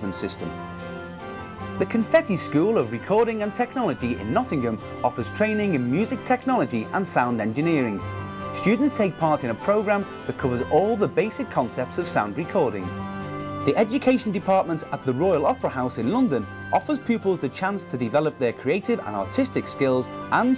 management system. The Confetti School of Recording and Technology in Nottingham offers training in music technology and sound engineering. Students take part in a programme that covers all the basic concepts of sound recording. The Education Department at the Royal Opera House in London offers pupils the chance to develop their creative and artistic skills and